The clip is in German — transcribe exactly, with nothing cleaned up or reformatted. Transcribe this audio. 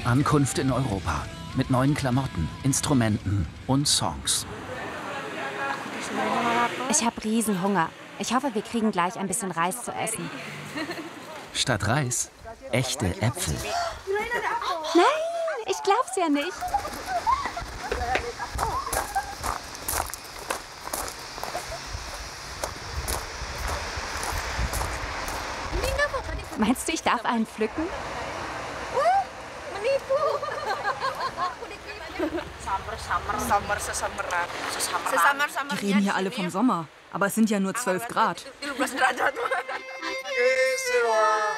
Ankunft in Europa. Mit neuen Klamotten, Instrumenten und Songs. Ich habe Riesenhunger. Ich hoffe, wir kriegen gleich ein bisschen Reis zu essen. Statt Reis, echte Äpfel. Nein, ich glaub's ja nicht. Meinst du, ich darf einen pflücken? Die reden hier alle vom Sommer, aber es sind ja nur zwölf Grad.